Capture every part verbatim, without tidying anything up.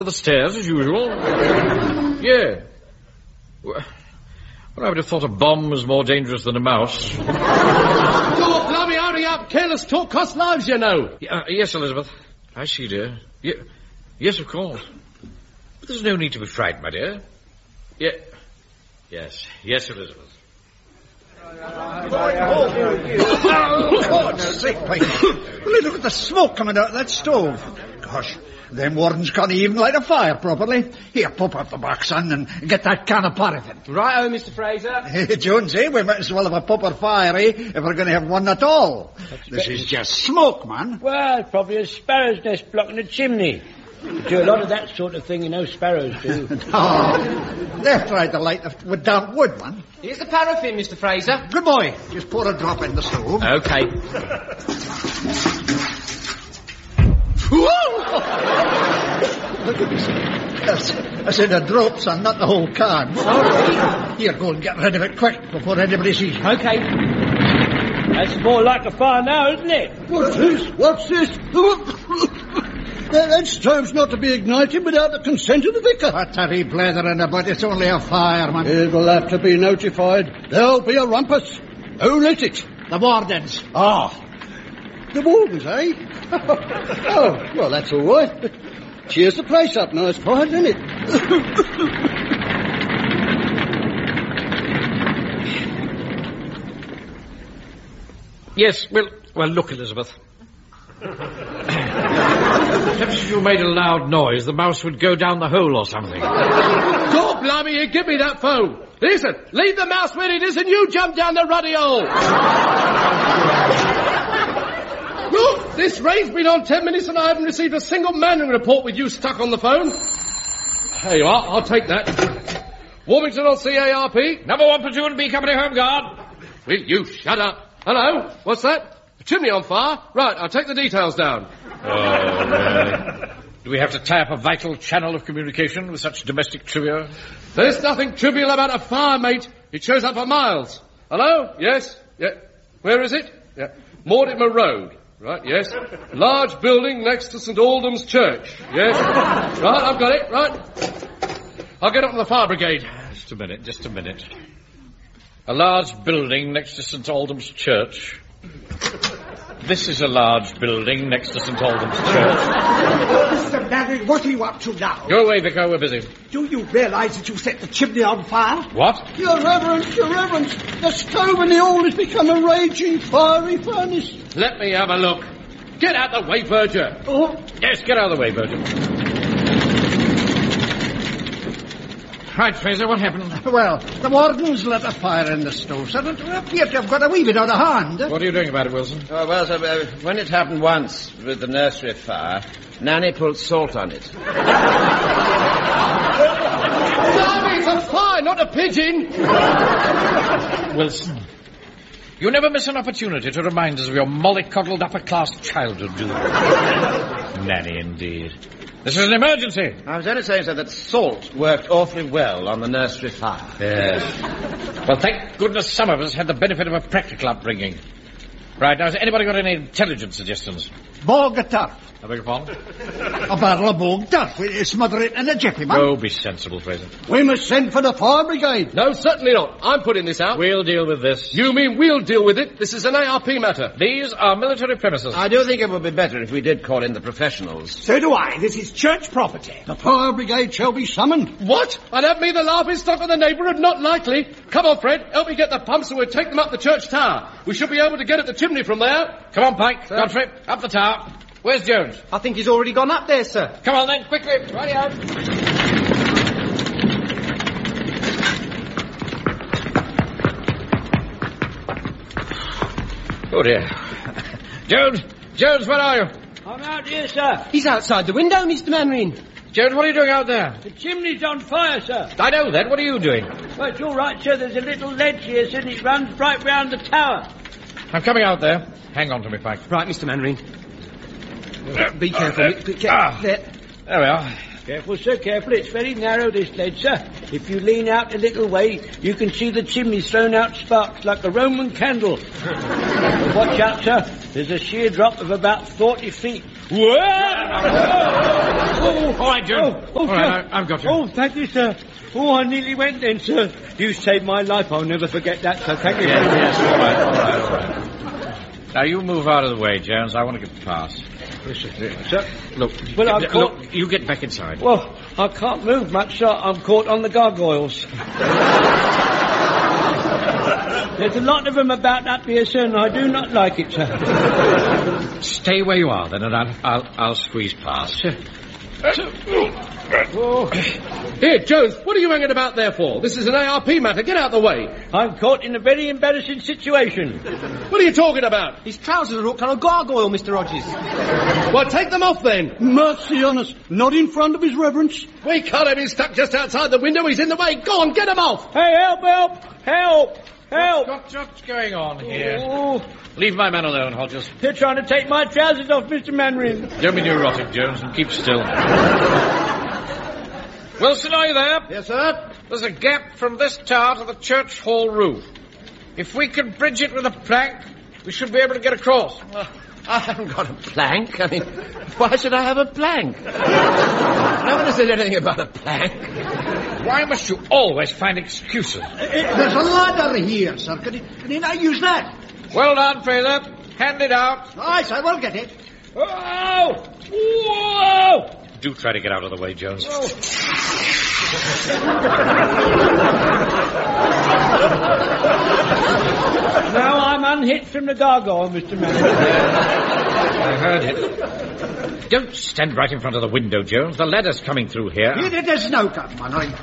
The stairs, as usual. Yeah. Well, I would have thought a bomb was more dangerous than a mouse. Oh, bloody hurry up. Careless talk costs lives, you know. Uh, yes, Elizabeth. I see, dear. Ye- yes, of course. But there's no need to be frightened, my dear. Yeah. Yes. Yes, Elizabeth. Oh, God's sake, Pike. Well, look at the smoke coming out of that stove. Gosh, them wardens can't even light a fire properly. Here, pop up the box, son, and get that can of paraffin. Right-o, Mister Fraser. Hey, Jones, eh? We might as well have a proper fire, eh? If we're going to have one at all. This is just smoke, man. Well, probably a sparrow's nest blocking a chimney. They do a lot of that sort of thing, you know, sparrows do. No, they've tried to light it with damp wood, man. Here's the paraffin, Mister Fraser. Good boy. Just pour a drop in the stove. Okay. Look at this. Yes, I said a drop, son, not the whole can. Sorry. Here, go and get rid of it quick before anybody sees you. Okay. That's more like a fire now, isn't it? What's this? What's this? that, that stove's not to be ignited without the consent of the vicar. What are he blathering about? It's only a fire, man. It will have to be notified. There'll be a rumpus. Who lit it? The wardens. Ah. The wardens, eh? Oh, well, that's all right. But cheers the place up nice quiet, doesn't it? Yes, well, well, look, Elizabeth. Perhaps if you made a loud noise, the mouse would go down the hole or something. God, blimey, you give me that phone. Listen, leave the mouse where it is and you jump down the ruddy hole. Look, this rain's been on ten minutes and I haven't received a single Manning report with you stuck on the phone. There you are, I'll take that. Warmington on C A R P. Number one platoon B Company Home Guard. Will you shut up? Hello, what's that? A chimney on fire? Right, I'll take the details down. Oh, really? Do we have to tie up a vital channel of communication with such domestic trivia? There's nothing trivial about a fire, mate. It shows up for miles. Hello? Yes? Yeah. Where is it? Yeah. Mortimer Road. Right, yes. Large building next to St Aldham's Church. Yes. Right, I've got it. Right. I'll get up to the fire brigade. Just a minute, just a minute. A large building next to St Aldham's Church. This is a large building next to St Aldham's Church. Mister Manning, what are you up to now? Go away, Vicar, we're busy. Do you realise that you set the chimney on fire? What? Your Reverence, Your Reverence, the stove in the hall has become a raging fiery furnace. Let me have a look. Get out the way, Verger. Oh, Yes, get out of the way, Virgin. Right, Fraser, what happened? Well, the wardens lit a fire in the stove, so it appears to have got a wee bit out of hand. What are you doing about it, Wilson? Oh, well, sir, uh, when it happened once with the nursery fire, Nanny pulled salt on it. Blimey, it's a fire, not a pigeon. Wilson, you never miss an opportunity to remind us of your mollycoddled upper-class childhood, do you? Nanny, indeed. This is an emergency. I was only saying, sir, that salt worked awfully well on the nursery fire. Yes. Well, thank goodness some of us had the benefit of a practical upbringing. Right, now, has anybody got any intelligent suggestions? Bog a turf. I beg your pardon? A barrel of bog turf. We'll smother it in a jiffy, man. Oh, be sensible, Fraser. we must send for the fire brigade. No, certainly not. I'm putting this out. We'll deal with this. You mean we'll deal with it? This is an A R P matter. These are military premises. I do think it would be better if we did call in the professionals. So do I. This is church property. The fire brigade shall be summoned. What? I'd have me the laughing stock of the neighbourhood? Not likely. Come on, Fred. Help me get the pumps and we'll take them up the church tower. We should be able to get at the chimney from there. Come on, Pike. Godfrey, up the tower. Where's Jones? I think he's already gone up there, sir. Come on, then, quickly. Righty out. Oh, dear. Jones! Jones, where are you? I'm out here, sir. He's outside the window, Mister Manring. Jones, what are you doing out there? The chimney's on fire, sir. I know that. What are you doing? Well, it's all right, sir. There's a little ledge here, sir, and it runs right round the tower. I'm coming out there. Hang on to me, Pike. Right, Mister Manring. Be careful. Be careful. Ah. There. There we are. Careful, sir, careful. It's very narrow, this ledge, sir. If you lean out a little way, you can see the chimney thrown out sparks like a Roman candle. But watch out, sir. There's a sheer drop of about forty feet. Whoa! Oh, All right, Jones. Oh, oh, All sir. right, I- I've got you. Oh, thank you, sir. Oh, I nearly went then, sir. You saved my life. I'll never forget that, sir. Thank you very much. Yes, all right, all right, all right. Now, you move out of the way, Jones. I want to get past. Sir, Look, Well, I'm look, caught- you get back inside. well, I can't move much, sir. I'm caught on the gargoyles. There's a lot of them about up here, sir, and I do not like it, sir. Stay where you are, then, and I'll, I'll, I'll squeeze past. Oh, Here, Jones, what are you hanging about there for? This is an A R P matter. Get out of the way. I'm caught in a very embarrassing situation. What are you talking about? His trousers are hooked on a gargoyle, Mister Rogers. Well, take them off then. Mercy on us. Not in front of his reverence. We can't have him stuck just outside the window. He's in the way. Go on, get him off. Hey, help, help, help, help. What's, what's going on here? Oh, Leave my man alone, Hodges. they're trying to take my trousers off, Mister Mandarin. Don't be neurotic, Jones, and keep still. Wilson, are you there? Yes, sir. There's a gap from this tower to the church hall roof. If we can bridge it with a plank, we should be able to get across. Well, I haven't got a plank. I mean, why should I have a plank? No one has said anything about a plank. Why must you always find excuses? There's a ladder here, sir. Can you, can you not use that? Well done, Fraser. Hand it out. Aye, sir, we'll get it. Oh, whoa! Do try to get out of the way, Jones. Now I'm unhitched from the gargoyle, Mister Mandarin. I heard it. Don't stand right in front of the window, Jones. The ladder's coming through here. Here it is now, Captain Manning.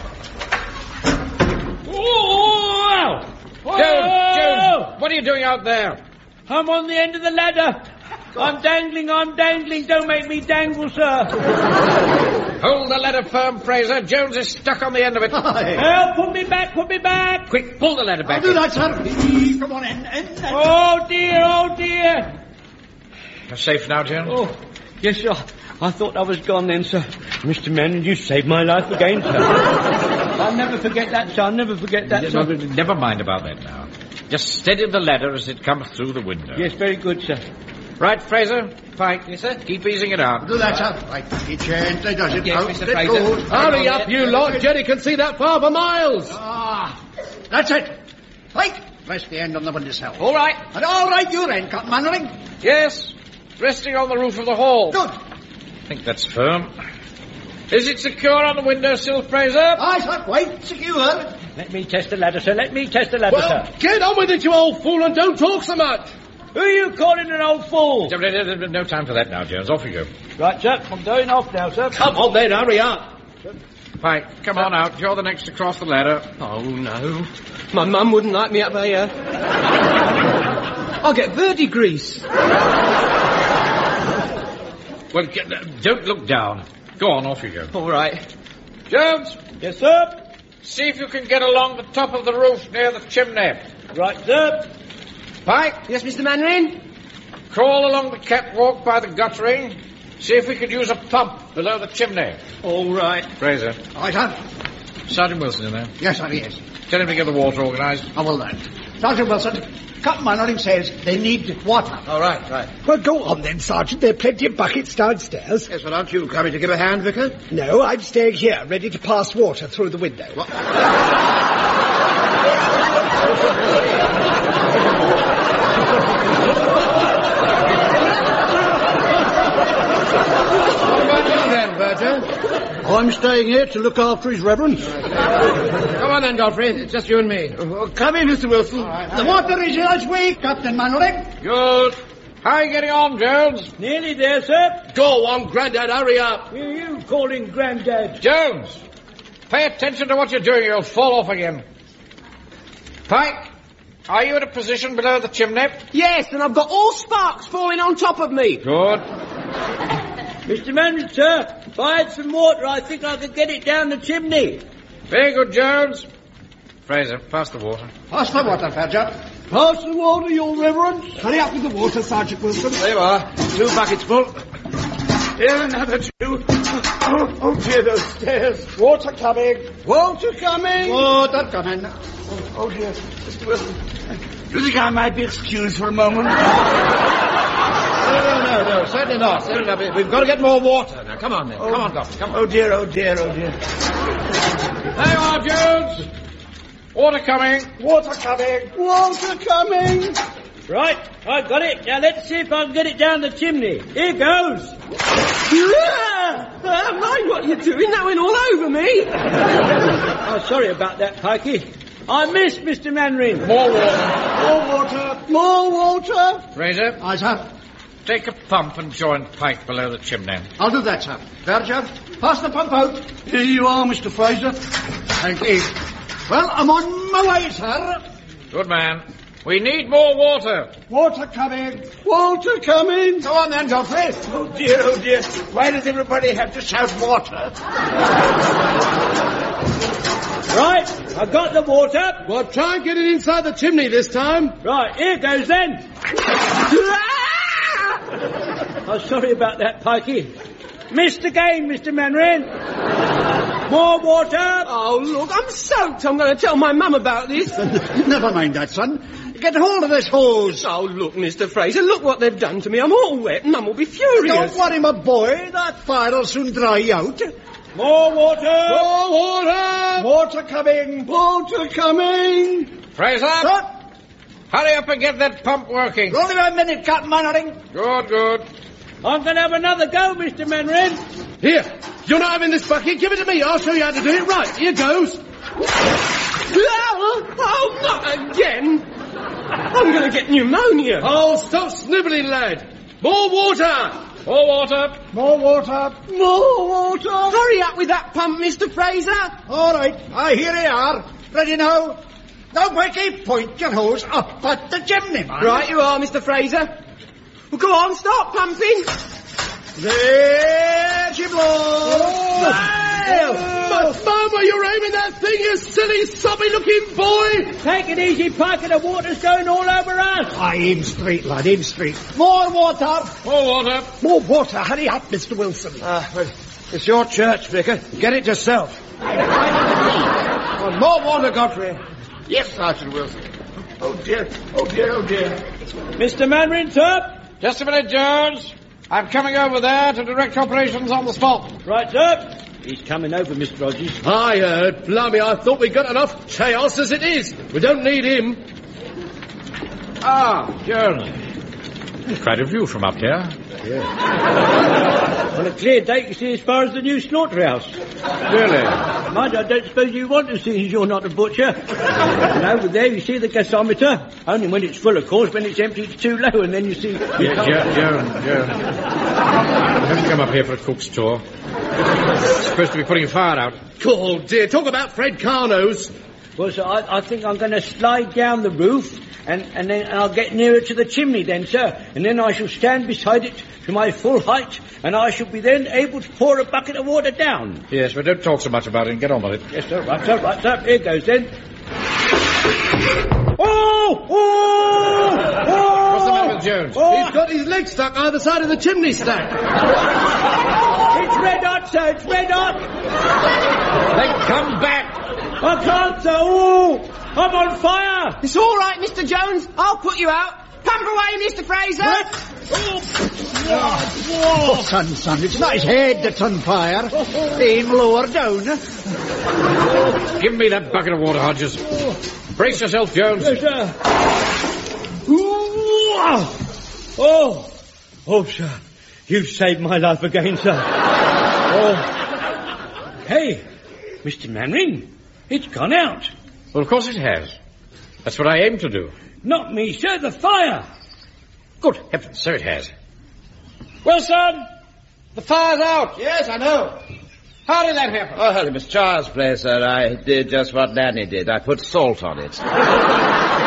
Whoa! Jones, Jones, what are you doing out there? I'm on the end of the ladder. I'm dangling, I'm dangling. Don't make me dangle, sir. Hold the ladder firm, Fraser. Jones is stuck on the end of it. Help, put me back, put me back. Quick, pull the ladder back. I'll do that, sir. Come on in, in, in. Oh, dear, oh, dear. You're safe now, Jones? Oh, yes, sir. I thought I was gone then, sir. Mister Manning, you saved my life again, sir. I'll never forget that, sir. I'll never forget that, sir. Never, never mind about that now. Just steady the ladder as it comes through the window. Yes, very good, sir. Right, Fraser? Pike, yes, sir? Keep easing it out. Do that, sir. Right, he gently does it. Yes, Out Mister it Fraser. goes. Hurry up, you lot. Jenny can see that far for miles. Ah, that's it. Right, rest the end on the windowsill. All right. And all right, your end, Captain Manning. Yes, resting on the roof of the hall. Good. I think that's firm. Is it secure on the windowsill, Fraser? Aye, sir, quite secure. Let me test the ladder, sir. Let me test the ladder, Well, sir. get on with it, you old fool, and don't talk so much. Who are you calling an old fool? No time for that now, Jones. Off you go. Right, sir. I'm going off now, sir. Come on then, hurry up. Pike, come on out. You're the next to cross the ladder. Oh, no. My mum wouldn't like me up there. I'll get verdigris. Well, get, uh, don't look down. Go on, off you go. All right. Jones, Yes, sir. see if you can get along the top of the roof near the chimney. Right, sir. Pike, Yes, Mister Mandarin? crawl along the catwalk by the guttering. See if we could use a pump below the chimney. All right. Fraser. Aye, sir. Sergeant Wilson in there. Yes, sir, he is. Tell him to get the water organised. I will then. Sergeant Wilson, Captain Manning says they need water. All right, right. Well, go on then, Sergeant. There are plenty of buckets downstairs. Yes, well, aren't you coming to give a hand, Vicar? No, I'm staying here, ready to pass water through the window. What? What about you then, Berger? I'm staying here to look after his reverence. Come on then, Godfrey. It's just you and me. Come in, Mister Wilson. The water is yours, way, Captain Manning. Good. How are you getting on, Jones? Nearly there, sir. Go on, Grandad, hurry up. Who are you calling Grandad? Jones, pay attention to what you're doing. You'll fall off again. Pike, are you in a position below the chimney? Yes, and I've got all sparks falling on top of me. Good. Mister Mandarin, sir. If I had some water, I think I could get it down the chimney. Very good, Jones. Fraser, pass the water. Pass the water, Badger. Pass the water, your reverence. Hurry up with the water, Sergeant Wilson. There you are. Two buckets full. Here another two. Oh, oh dear, those stairs. Water coming. Water coming. Water coming. Oh, oh dear. Mister Wilson, do you think I might be excused for a moment? No, no, no, no, certainly not. Certainly not. We've got to get more water. Now, come on then. Oh, come on, Doctor. Come on. Oh dear, oh dear, oh dear. There you are, Jones. Water coming. Water coming. Water coming. Right, I've got it. Now let's see if I can get it down the chimney. Here goes. Uh, mind what you're doing. That went all over me. Oh, sorry about that, Pikey. I missed, Mister Manring. More water. More water. More water. Fraser, Aye, sir. take a pump and join Pike below the chimney. I'll do that, sir. Verger, pass the pump out. Here you are, Mister Fraser. Thank you. Well, I'm on my way, sir. Good man. We need more water. Water coming. Water coming. Go on then, Godfrey. Oh dear, oh dear. Why does everybody have to shout water? Right, I've got the water. Well, try and get it inside the chimney this time. Right, here goes then. Oh, sorry about that, Pikey. Missed again, Mister Manring. More water. Oh, look, I'm soaked. I'm going to tell my mum about this. Never mind that, son. Get hold of this hose. Oh, look, Mister Fraser, look what they've done to me. I'm all wet. Mum will be furious. Don't worry, my boy. That fire'll soon dry out. More water. More water. Water coming. Water coming. Fraser, Sir, hurry up and get that pump working. only a minute, Captain Mannering. Good, good. I'm going to have another go, Mister Manring. Here, you're not having this bucket. Give it to me. I'll show you how to do it. Right, here goes. Oh, not again. I'm going to get pneumonia. Oh, stop snivelling, lad. More water. More water. More water. More water. Hurry up with that pump, Mister Fraser. All right. Aye, here they are. Ready now? Now, Mikey, point your hose up at the chimney, man. Right you are, Mister Fraser. Well, go on, start pumping. There she blows. But, Mama, you're aiming that thing, you silly, soppy-looking boy. Take it easy, Pikey. The water's going all over us. Aye, aim straight, lad, aim straight. More water. More water. More water. Hurry up, Mister Wilson. Ah, well, it's your church, Vicar. Get it yourself. Well, more water, Godfrey. Yes, Sergeant Wilson. Oh dear, oh dear, oh dear. Mister Manring, sir. Just a minute, Jones. I'm coming over there to direct operations on the spot. Right, sir. He's coming over, Mister Rogers. I heard. Blimey, I thought we got enough chaos as it is. We don't need him. Ah, Jones. Quite a view from up here. On a clear day, you see as far as the new slaughterhouse. Really? Mind, I don't suppose you want to see as you're not a butcher. And over there, you see the gasometer. Only when it's full, of course. When it's empty, it's too low, and then you see... You Yeah, can't- Jones, Jones. I haven't come up here for a cook's tour. It's supposed to be putting a fire out. Oh, dear. Talk about Fred Carnos. Well, sir, I, I think I'm going to slide down the roof, and, and then I'll get nearer to the chimney then, sir. And then I shall stand beside it to my full height, and I shall be then able to pour a bucket of water down. Yes, but don't talk so much about it and get on with it. Yes, sir, right, sir, right, sir. Here goes then. Oh! Oh! Oh! What's the matter with Jones? Oh! He's got his legs stuck either side of the chimney stack. It's red hot, sir, it's red hot! Then come back! I can't, sir. Oh! I'm on fire! It's all right, Mister Jones. I'll put you out. Pump away, Mister Fraser. Oh, son, son, it's not his head that's on fire. Aim lower down. Give me that bucket of water, Hodges. Brace yourself, Jones. Yes, sir. Oh! Oh, sir. You've saved my life again, sir. Oh. Hey, Mister Manring. It's gone out. Well, of course it has. That's what I aim to do. Not me, sir, the fire. Good heavens, so it has. Wilson! The fire's out! Yes, I know. How did that happen? Oh, it was Charles' place, sir. I did just what Danny did. I put salt on it.